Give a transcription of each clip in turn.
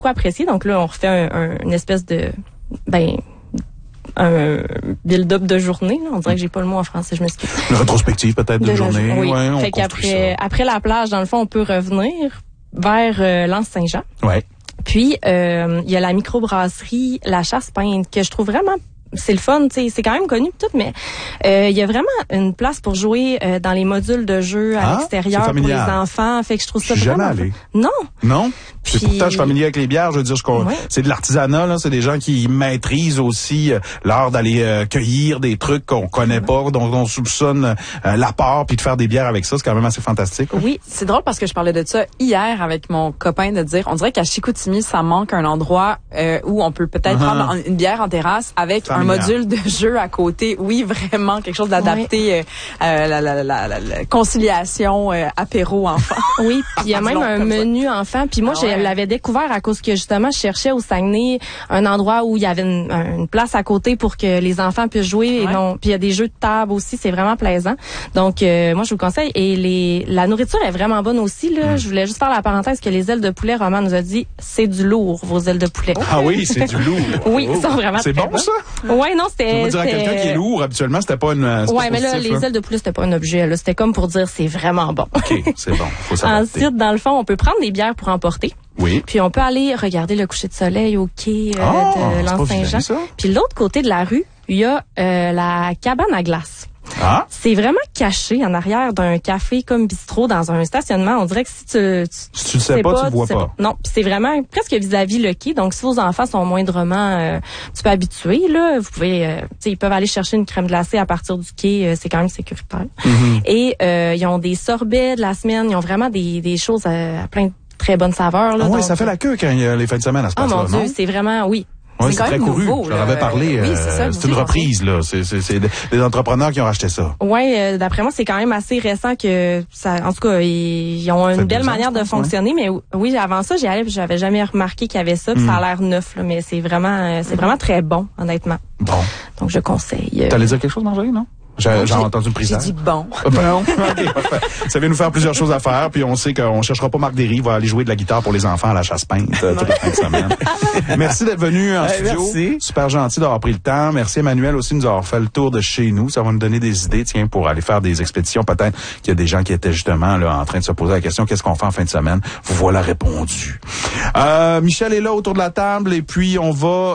apprécié. Donc là, on refait une espèce de un build-up de journée. Là. On dirait que j'ai pas le mot en français, je m'excuse. Une rétrospective peut-être de journée. Oui. Ouais, fait qu'après la plage, dans le fond, on peut revenir vers l'Anse-Saint-Jean. Ouais. Puis il y a la microbrasserie La Chasse-Peinte que je trouve vraiment c'est le fun, tu sais, c'est quand même connu tout, mais il y a vraiment une place pour jouer dans les modules de jeu à l'extérieur pour les enfants. Fait que je trouve ça vraiment. Jamais allé. Non. Puis, pourtant, je suis familier avec les bières. Je veux dire, c'est de l'artisanat, là. C'est des gens qui maîtrisent aussi l'art d'aller cueillir des trucs qu'on connaît pas, dont on soupçonne l'apport, puis de faire des bières avec ça. C'est quand même assez fantastique. Oui, c'est drôle parce que je parlais de ça hier avec mon copain, de dire, on dirait qu'à Chicoutimi, ça manque un endroit où on peut peut-être prendre une bière en terrasse avec un module de jeu à côté. Oui, vraiment, quelque chose d'adapté la conciliation apéro enfant. Oui, puis il y a même un menu enfant. Puis moi, je l'avais découvert à cause que justement, je cherchais au Saguenay un endroit où il y avait une place à côté pour que les enfants puissent jouer. Et non, puis il y a des jeux de table aussi, c'est vraiment plaisant. Donc moi, je vous conseille. Et la nourriture est vraiment bonne aussi. Là, je voulais juste faire la parenthèse que les ailes de poulet, Roman nous a dit, c'est du lourd, vos ailes de poulet. Ah oui, c'est du lourd. Oui, ils sont vraiment c'est très bon ça. Ouais, non, c'était. On va dire à quelqu'un qui est lourd, habituellement, c'était pas une. Ouais, mais là, les ailes de poulet, c'était pas un objet. Là, c'était comme pour dire, c'est vraiment bon. Ok, c'est bon. Faut s'adapter. Ensuite, dans le fond, on peut prendre des bières pour emporter. Oui. Puis on peut aller regarder le coucher de soleil au quai de l'Anse-Saint-Jean. Puis de l'autre côté de la rue, il y a la cabane à glace. Ah. C'est vraiment caché en arrière d'un café comme bistrot dans un stationnement. On dirait que si tu le sais pas, tu le vois pas. Non, c'est vraiment presque vis-à-vis le quai. Donc si vos enfants sont moindrement un petit peu habitués, là, vous pouvez, ils peuvent aller chercher une crème glacée à partir du quai. C'est quand même sécuritaire. Mm-hmm. Et ils ont des sorbets de la semaine. Ils ont vraiment des choses à plein de très bonnes saveurs. Là, donc, ça fait la queue quand il y a les fins de semaine à ce place-là. Oh mon Dieu, c'est vraiment Oui, c'est très couru. J'en avais parlé. Oui, c'est une reprise, là. C'est des entrepreneurs qui ont racheté ça. Oui, d'après moi, c'est quand même assez récent que ça. En tout cas, ils ont une belle manière de fonctionner. Mais oui, avant ça, j'y allais, puis j'avais jamais remarqué qu'il y avait ça. Puis ça a l'air neuf, là, mais c'est vraiment très bon, honnêtement. Bon. Donc je conseille. T'allais dire quelque chose, Marjorie, non? J'ai entendu une prise d'air. J'ai dit bon. Bon, ok, parfait. Ça vient nous faire plusieurs choses à faire, puis on sait qu'on cherchera pas Marc Derry, il va aller jouer de la guitare pour les enfants à la chasse-peinte toute la fin de semaine. Merci d'être venu en studio. Merci. Super gentil d'avoir pris le temps. Merci Emmanuel aussi de nous avoir fait le tour de chez nous. Ça va nous donner des idées, tiens, pour aller faire des expéditions. Peut-être qu'il y a des gens qui étaient justement là en train de se poser la question, qu'est-ce qu'on fait en fin de semaine? Vous voilà répondu. Michel est là autour de la table et puis on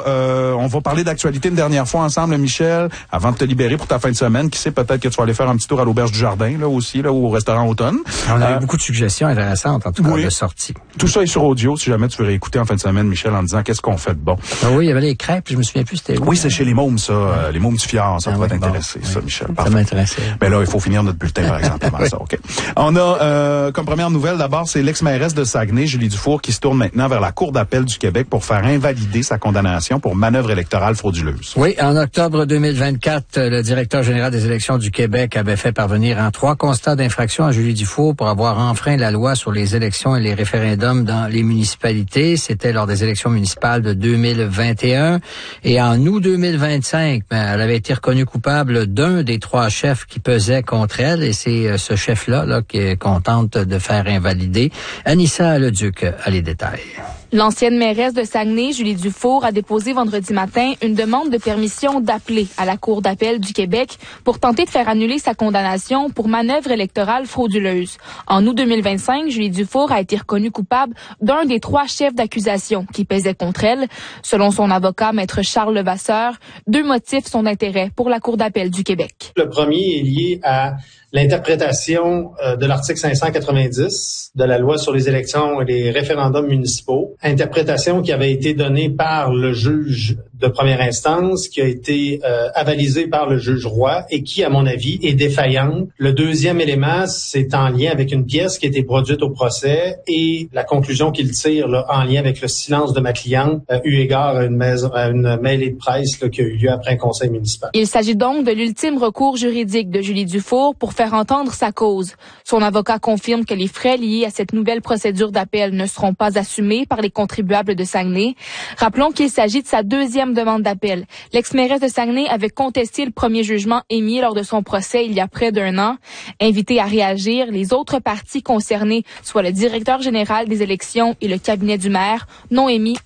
va parler d'actualité une dernière fois ensemble, Michel, avant de te libérer pour ta fin de semaine. Qui sait, peut-être que tu vas aller faire un petit tour à l'Auberge du Jardin, là aussi, là, ou au restaurant Automne. On a eu beaucoup de suggestions intéressantes, en tout cas, de sorties. Tout ça est sur audio, si jamais tu veux réécouter en fin de semaine, Michel, en disant qu'est-ce qu'on fait de bon. Ah oui, il y avait les crêpes, je me souviens plus, c'était où. Oui, c'est chez les Mômes, ça. Les Mômes du Fjord, ça pourrait t'intéresser, ça, Michel. Ça m'intéressait. Mais là, il faut finir notre bulletin, par exemple, avant ça, OK. On a, comme première nouvelle, d'abord, c'est l'ex-mairesse de Saguenay, Julie Dufour, qui se tourne maintenant vers la Cour d'appel du Québec pour faire invalider sa condamnation pour manœuvre électorale frauduleuse. Oui, en octobre 2024, le directeur général des élections du Québec avait fait parvenir 3 constats d'infraction à Julie Dufour pour avoir enfreint la loi sur les élections et les référendums dans les municipalités. C'était lors des élections municipales de 2021. Et en août 2025, elle avait été reconnue coupable d'un des 3 chefs qui pesaient contre elle. Et c'est ce chef-là qu'on tente de faire invalider. Anissa Leduc a les détails. L'ancienne mairesse de Saguenay, Julie Dufour, a déposé vendredi matin une demande de permission d'appeler à la Cour d'appel du Québec pour tenter de faire annuler sa condamnation pour manœuvre électorale frauduleuse. En août 2025, Julie Dufour a été reconnue coupable d'un des 3 chefs d'accusation qui pesaient contre elle. Selon son avocat, maître Charles Levasseur, 2 motifs sont d'intérêt pour la Cour d'appel du Québec. Le premier est lié à l'interprétation de l'article 590 de la loi sur les élections et les référendums municipaux, interprétation qui avait été donnée par le juge de première instance, qui a été avalisée par le juge Roy et qui, à mon avis, est défaillante. Le deuxième élément, c'est en lien avec une pièce qui a été produite au procès et la conclusion qu'il tire là, en lien avec le silence de ma cliente, eu égard à une mêlée de presse là, qui a eu lieu après un conseil municipal. Il s'agit donc de l'ultime recours juridique de Julie Dufour pour faire entendre sa cause. Son avocat confirme que les frais liés à cette nouvelle procédure d'appel ne seront pas assumés par les contribuables de Saguenay. Rappelons qu'il s'agit de sa 2e 4e demande d'appel. L'ex-mairesse de Saguenay avait contesté le premier jugement émis lors de son procès il y a près d'1 an. Invités à réagir, les autres parties concernées, soit le directeur général des élections et le cabinet du maire, n'ont émis